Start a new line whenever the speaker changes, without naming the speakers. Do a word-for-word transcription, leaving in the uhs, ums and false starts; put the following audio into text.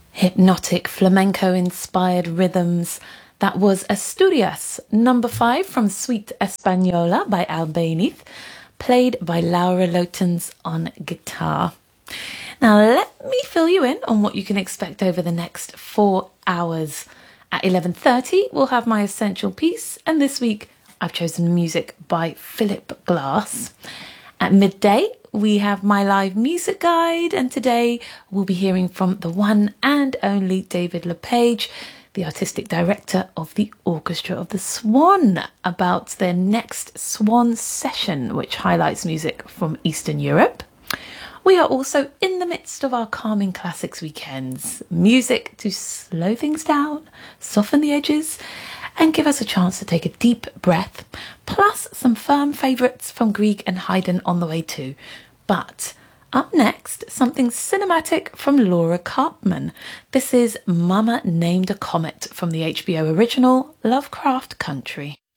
Hypnotic flamenco-inspired rhythms. That was Asturias, number five from Suite Española by Albéniz, played by Laura Lotens on guitar. Now let me fill you in on what you can expect over the next four hours. At eleven thirty, we'll have my essential piece, and this week I've chosen music by Philip Glass. At midday, we have my live music guide, and today we'll be hearing from the one and only David LePage, the artistic director of the Orchestra of the Swan, about their next Swan session, which highlights music from Eastern Europe. We are also in the midst of our Calming Classics weekends, music to slow things down, soften the edges, and give us a chance to take a deep breath, plus some firm favourites from Grieg and Haydn on the way too. But up next, something cinematic from Laura Karpman. This is Mama Named a Comet from the H B O original Lovecraft Country.